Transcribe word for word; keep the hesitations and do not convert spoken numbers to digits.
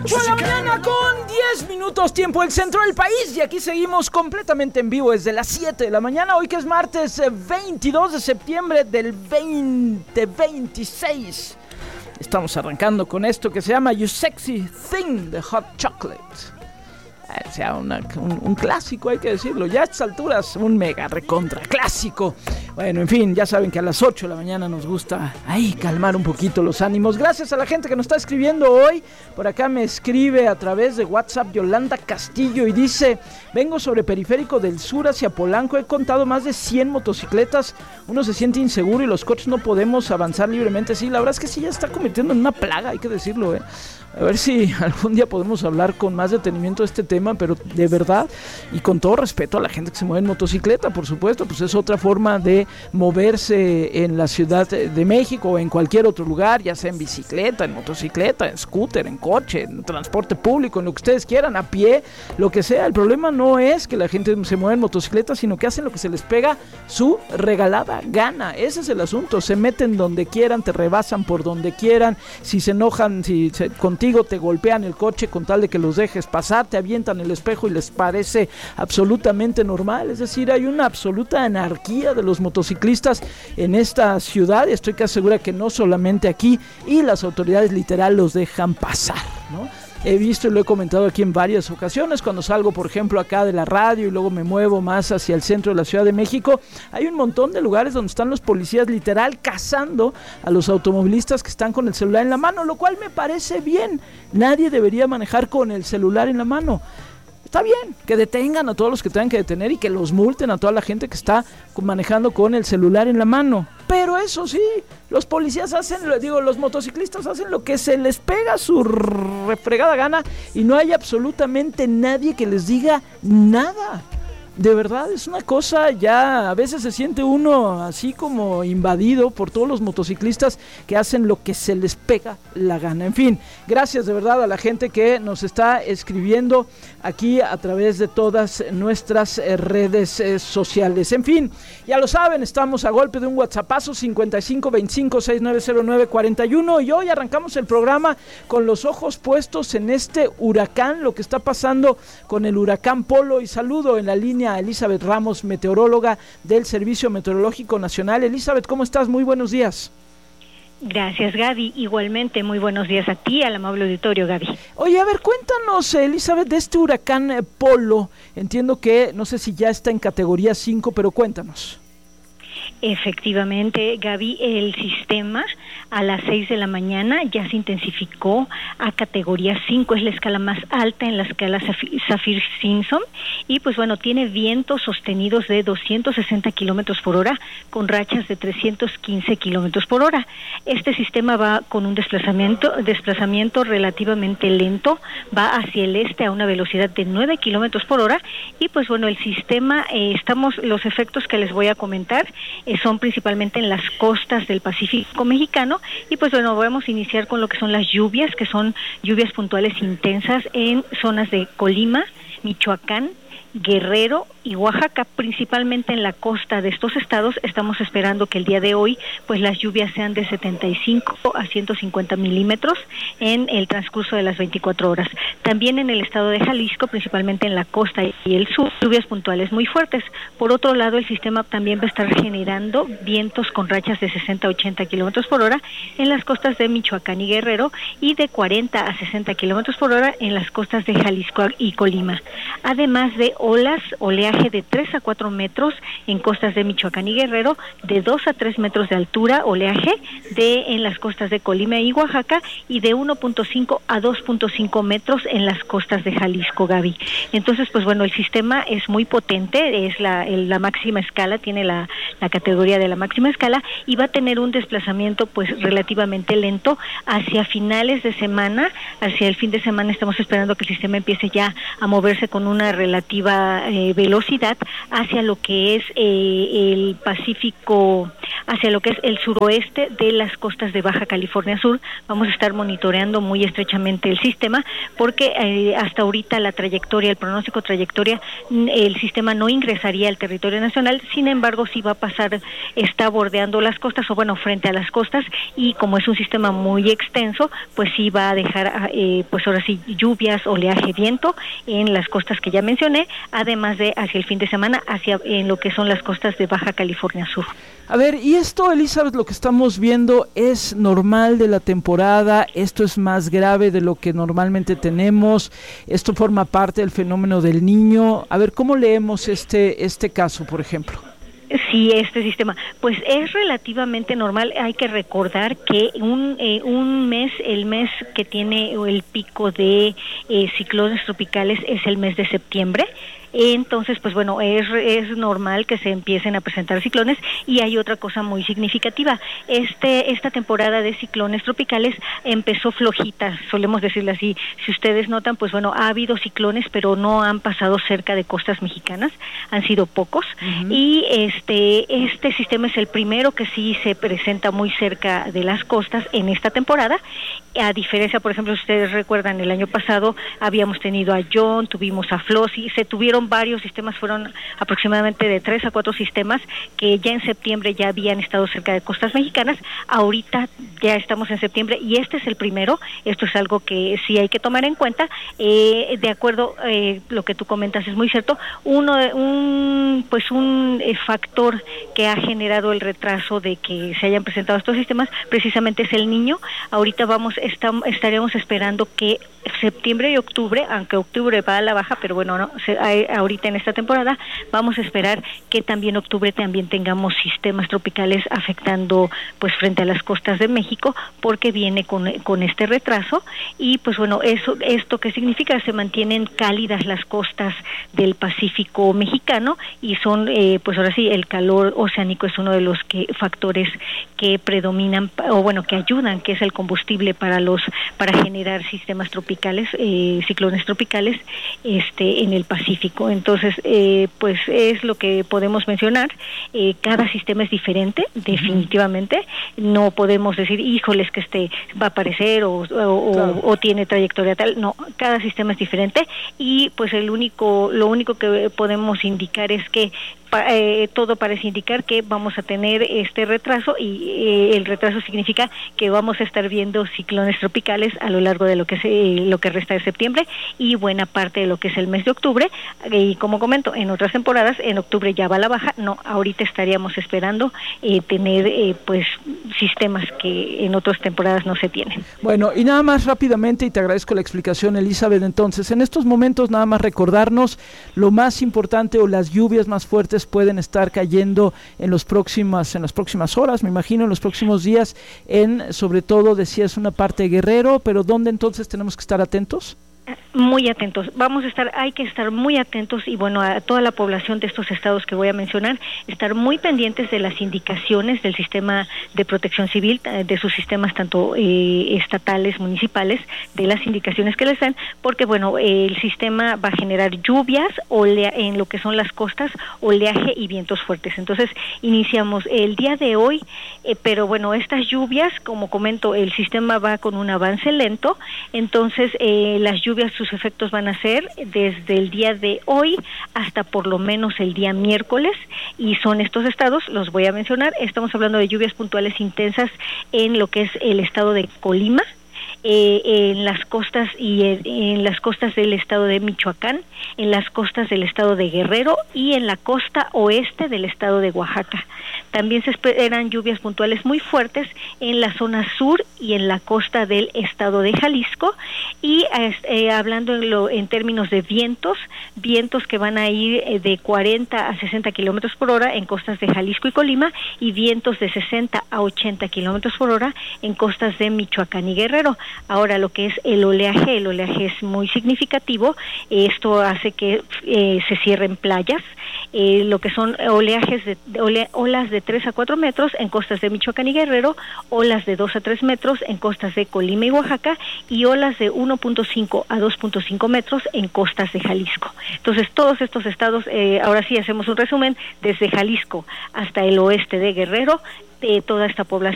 ocho de la mañana con diez minutos, tiempo del centro del país, y aquí seguimos completamente en vivo desde las siete de la mañana, hoy que es martes veintidós de septiembre del veinte veintiséis. Estamos arrancando con esto que se llama You Sexy Thing de Hot Chocolate. O sea, una, un, un clásico, hay que decirlo, ya a estas alturas, un mega recontra clásico. Bueno, en fin, ya saben que a las ocho de la mañana nos gusta ahí calmar un poquito los ánimos. Gracias a la gente que nos está escribiendo hoy. Por acá me escribe a través de WhatsApp Yolanda Castillo y dice: vengo sobre Periférico del Sur hacia Polanco, he contado más de cien motocicletas, uno se siente inseguro y los coches no podemos avanzar libremente. Sí, la verdad es que sí, ya está convirtiendo en una plaga, hay que decirlo, eh. A ver si algún día podemos hablar con más detenimiento de este tema, pero de verdad, y con todo respeto a la gente que se mueve en motocicleta, por supuesto, pues es otra forma de moverse en la Ciudad de México o en cualquier otro lugar, ya sea en bicicleta, en motocicleta, en scooter, en coche, en transporte público, en lo que ustedes quieran, a pie, lo que sea. El problema no es que la gente se mueva en motocicleta, sino que hacen lo que se les pega su regalada gana. Ese es el asunto, se meten donde quieran, te rebasan por donde quieran, si se enojan, si se, contigo te golpean el coche con tal de que los dejes pasar, te avientan el espejo y les parece absolutamente normal. Es decir, hay una absoluta anarquía de los motociclistas en esta ciudad, y estoy casi segura que no solamente aquí, y las autoridades literal los dejan pasar, ¿no? He visto y lo he comentado aquí en varias ocasiones, cuando salgo por ejemplo acá de la radio y luego me muevo más hacia el centro de la Ciudad de México, hay un montón de lugares donde están los policías literal cazando a los automovilistas que están con el celular en la mano, lo cual me parece bien. Nadie debería manejar con el celular en la mano. Está bien, que detengan a todos los que tengan que detener y que los multen a toda la gente que está manejando con el celular en la mano. Pero eso sí, los policías hacen, digo, los motociclistas hacen lo que se les pega su refregada gana y no hay absolutamente nadie que les diga nada. De verdad, es una cosa ya, a veces se siente uno así como invadido por todos los motociclistas que hacen lo que se les pega la gana. En fin, gracias de verdad a la gente que nos está escribiendo aquí a través de todas nuestras eh, redes eh, sociales. En fin, ya lo saben, estamos a golpe de un WhatsAppazo cincuenta y cinco veinticinco sesenta y nueve cero nueve cuarenta y uno, y hoy arrancamos el programa con los ojos puestos en este huracán, lo que está pasando con el huracán Polo, y saludo en la línea a Elizabeth Ramos, meteoróloga del Servicio Meteorológico Nacional. Elizabeth, ¿cómo estás? Muy buenos días. Gracias, Gaby. Igualmente, muy buenos días a ti, al amable auditorio, Gaby. Oye, a ver, cuéntanos, Elizabeth, de este huracán eh, Polo. Entiendo que, no sé si ya está en categoría cinco, pero cuéntanos. Efectivamente, Gaby, el sistema a las seis de la mañana ya se intensificó a categoría cinco, es la escala más alta en la escala Saffir-Simpson, y pues bueno, tiene vientos sostenidos de doscientos sesenta kilómetros por hora con rachas de trescientos quince kilómetros por hora. Este sistema va con un desplazamiento, desplazamiento relativamente lento, va hacia el este a una velocidad de nueve kilómetros por hora, y pues bueno, el sistema, eh, estamos, los efectos que les voy a comentar eh, son principalmente en las costas del Pacífico mexicano, y pues bueno, vamos a iniciar con lo que son las lluvias, que son lluvias puntuales intensas en zonas de Colima, Michoacán, Guerrero y Oaxaca, principalmente en la costa de estos estados. Estamos esperando que el día de hoy pues las lluvias sean de setenta y cinco a ciento cincuenta milímetros en el transcurso de las veinticuatro horas. También en el estado de Jalisco, principalmente en la costa y el sur, lluvias puntuales muy fuertes. Por otro lado, el sistema también va a estar generando vientos con rachas de sesenta a ochenta kilómetros por hora en las costas de Michoacán y Guerrero, y de cuarenta a sesenta kilómetros por hora en las costas de Jalisco y Colima. Además de olas, oleaje de tres a cuatro metros en costas de Michoacán y Guerrero, de dos a tres metros de altura, oleaje de en las costas de Colima y Oaxaca, y de uno punto cinco a dos punto cinco metros en las costas de Jalisco, Gaby. Entonces, pues bueno, el sistema es muy potente, es la, el, la máxima escala, tiene la, la categoría de la máxima escala, y va a tener un desplazamiento pues relativamente lento hacia finales de semana, hacia el fin de semana. Estamos esperando que el sistema empiece ya a moverse moverse con una relativa eh, velocidad hacia lo que es eh, el Pacífico, hacia lo que es el suroeste de las costas de Baja California Sur. Vamos a estar monitoreando muy estrechamente el sistema porque eh, hasta ahorita la trayectoria, el pronóstico trayectoria, el sistema no ingresaría al territorio nacional, sin embargo sí va a pasar, está bordeando las costas o bueno, frente a las costas, y como es un sistema muy extenso, pues sí va a dejar eh, pues ahora sí lluvias, oleaje, viento en las costas que ya mencioné, además de hacia el fin de semana hacia en lo que son las costas de Baja California Sur. A ver, y esto, Elizabeth, lo que estamos viendo es normal de la temporada, esto es más grave de lo que normalmente tenemos, esto forma parte del fenómeno del Niño. A ver, ¿cómo leemos este este caso, por ejemplo? Sí, este sistema, pues es relativamente normal. Hay que recordar que un eh, un mes, el mes que tiene el pico de eh, ciclones tropicales es el mes de septiembre. Entonces, pues bueno, es, es normal que se empiecen a presentar ciclones, y hay otra cosa muy significativa. Este esta temporada de ciclones tropicales empezó flojita, solemos decirlo así. Si ustedes notan, pues bueno, ha habido ciclones, pero no han pasado cerca de costas mexicanas, han sido pocos. Uh-huh. Y este este sistema es el primero que sí se presenta muy cerca de las costas en esta temporada. A diferencia, por ejemplo, si ustedes recuerdan, el año pasado habíamos tenido a John, tuvimos a Flossie, se tuvieron varios sistemas, fueron aproximadamente de tres a cuatro sistemas que ya en septiembre ya habían estado cerca de costas mexicanas. Ahorita ya estamos en septiembre y este es el primero. Esto es algo que sí hay que tomar en cuenta. Eh, de acuerdo, eh, lo que tú comentas es muy cierto. Uno, un, pues un eh, factor que ha generado el retraso de que se hayan presentado estos sistemas precisamente es el Niño. Ahorita vamos, estamos, estaremos esperando que septiembre y octubre, aunque octubre va a la baja, pero bueno, no, se, hay, ahorita en esta temporada vamos a esperar que también octubre también tengamos sistemas tropicales afectando pues frente a las costas de México, porque viene con, con este retraso. Y pues bueno, eso esto qué significa, se mantienen cálidas las costas del Pacífico mexicano, y son eh, pues ahora sí el calor oceánico es uno de los que factores que predominan o bueno que ayudan, que es el combustible para los para generar sistemas tropicales, eh, ciclones tropicales este en el Pacífico. Entonces eh, pues es lo que podemos mencionar. Eh, cada sistema es diferente, definitivamente. No podemos decir, híjoles, que este va a aparecer o, o, claro. o, o tiene trayectoria tal. No, cada sistema es diferente, y pues el único, lo único que podemos indicar es que Eh, todo parece indicar que vamos a tener este retraso, y eh, el retraso significa que vamos a estar viendo ciclones tropicales a lo largo de lo que es eh, lo que resta de septiembre y buena parte de lo que es el mes de octubre. Y como comento, en otras temporadas, en octubre ya va a la baja. No, ahorita estaríamos esperando eh, tener eh, pues sistemas que en otras temporadas no se tienen. Bueno, y nada más rápidamente, y te agradezco la explicación, Elizabeth. Entonces, en estos momentos nada más recordarnos lo más importante, o las lluvias más fuertes pueden estar cayendo en los próximas en las próximas horas, me imagino, en los próximos días, en sobre todo decías una parte de Guerrero, pero ¿dónde entonces tenemos que estar atentos? Muy atentos, vamos a estar, hay que estar muy atentos, y bueno, a toda la población de estos estados que voy a mencionar, estar muy pendientes de las indicaciones del sistema de protección civil, de sus sistemas tanto eh, estatales, municipales, de las indicaciones que les dan, porque bueno, eh, el sistema va a generar lluvias, olea, en lo que son las costas, oleaje y vientos fuertes. Entonces, iniciamos el día de hoy, eh, pero bueno, estas lluvias, como comento, el sistema va con un avance lento, entonces eh, las lluvias, sus efectos van a ser desde el día de hoy hasta por lo menos el día miércoles, y son estos estados, los voy a mencionar. Estamos hablando de lluvias puntuales intensas en lo que es el estado de Colima, Eh, en las costas y en, en las costas del estado de Michoacán, en las costas del estado de Guerrero y en la costa oeste del estado de Oaxaca. También se esperan lluvias puntuales muy fuertes en la zona sur y en la costa del estado de Jalisco. Y eh, hablando en, lo, en términos de vientos, vientos que van a ir eh, de cuarenta a sesenta kilómetros por hora en costas de Jalisco y Colima, y vientos de sesenta a ochenta kilómetros por hora en costas de Michoacán y Guerrero. Ahora, lo que es el oleaje, el oleaje es muy significativo. Esto hace que eh, se cierren playas, eh, lo que son oleajes de, de ole, olas de tres a cuatro metros en costas de Michoacán y Guerrero, olas de dos a tres metros en costas de Colima y Oaxaca, y olas de uno punto cinco a dos punto cinco metros en costas de Jalisco. Entonces, todos estos estados, eh, ahora sí hacemos un resumen, desde Jalisco hasta el oeste de Guerrero, de toda esta población